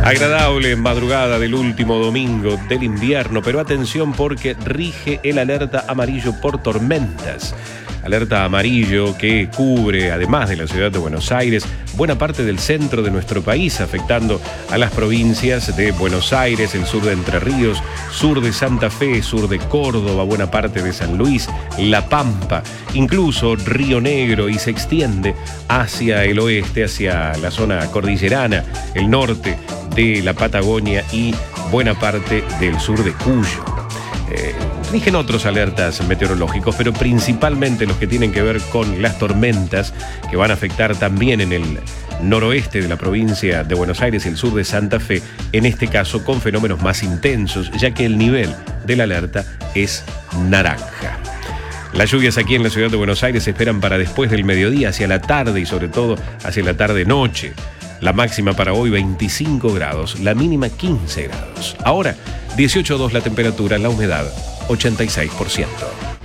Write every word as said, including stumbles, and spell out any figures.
Agradable madrugada del último domingo del invierno, pero atención porque rige el alerta amarillo por tormentas. Alerta amarillo que cubre, además de la ciudad de Buenos Aires, buena parte del centro de nuestro país, afectando a las provincias de Buenos Aires, el sur de Entre Ríos, sur de Santa Fe, sur de Córdoba, buena parte de San Luis, La Pampa, incluso Río Negro, y se extiende hacia el oeste, hacia la zona cordillerana, el norte de la Patagonia y buena parte del sur de Cuyo. Eh, rigen otros alertas meteorológicos, pero principalmente los que tienen que ver con las tormentas que van a afectar también en el noroeste de la provincia de Buenos Aires y el sur de Santa Fe, en este caso con fenómenos más intensos, ya que el nivel de la alerta es naranja. Las lluvias aquí en la ciudad de Buenos Aires se esperan para después del mediodía, hacia la tarde y sobre todo hacia la tarde-noche. La máxima para hoy veinticinco grados, la mínima quince grados. Ahora dieciocho coma dos la temperatura, la humedad ochenta y seis por ciento.